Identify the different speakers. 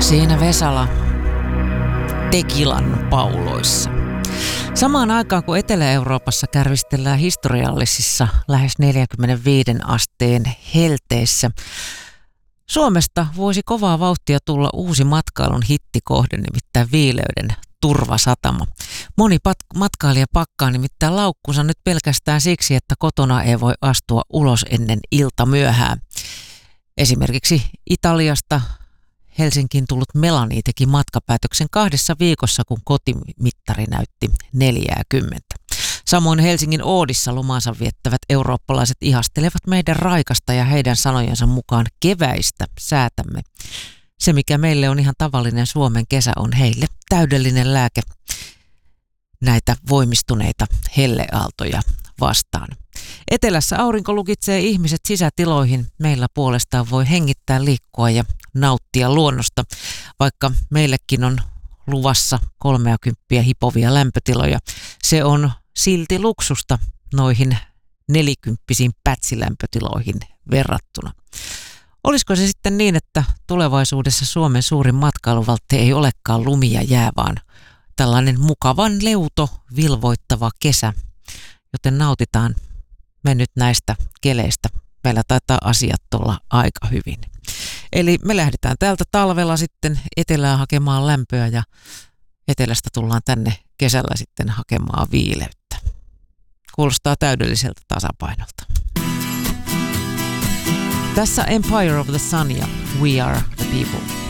Speaker 1: Siinä Vesala tekilan pauloissa. Samaan aikaan kun Etelä-Euroopassa kärvistellään historiallisissa lähes 45 asteen helteissä, Suomesta voisi kovaa vauhtia tulla uusi matkailun hittikohde, nimittäin Viileyden turvasatama. Moni matkailija pakkaa nimittäin laukkunsa nyt pelkästään siksi, että kotona ei voi astua ulos ennen iltamyöhää. Esimerkiksi Italiasta Helsinkiin tullut Melanie teki matkapäätöksen 2 viikossa, kun kotimittari näytti 40. Samoin Helsingin Oodissa lomansa viettävät eurooppalaiset ihastelevat meidän raikasta ja heidän sanojensa mukaan keväistä säätämme. Se, mikä meille on ihan tavallinen Suomen kesä, on heille täydellinen lääke näitä voimistuneita helleaaltoja vastaan. Etelässä aurinko lukitsee ihmiset sisätiloihin. Meillä puolestaan voi hengittää, liikkua ja nauttia luonnosta, vaikka meillekin on luvassa 30 hipovia lämpötiloja. Se on silti luksusta noihin 40 pätsilämpötiloihin verrattuna. Olisiko se sitten niin, että tulevaisuudessa Suomen suurin matkailuvaltti ei olekaan lumi ja jää, vaan tällainen mukavan leuto, vilvoittava kesä, joten nautitaan me nyt näistä keleistä. Meillä taitaa asiat olla aika hyvin. Eli me lähdetään täältä talvella sitten etelään hakemaan lämpöä ja etelästä tullaan tänne kesällä sitten hakemaan viileyttä. Kuulostaa täydelliseltä tasapainolta. Tässä Empire of the Sun ja We Are the People.